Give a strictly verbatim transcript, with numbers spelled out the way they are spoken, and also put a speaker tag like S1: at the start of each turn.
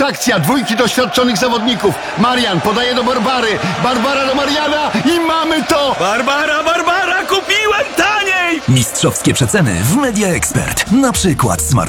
S1: satysfakcja dwójki doświadczonych zawodników. Marian podaje do Barbary, Barbara do Mariana i mamy to!
S2: Barbara, Barbara, kupiłem taniej!
S3: Mistrzowskie przeceny w Media Expert. Na przykład smart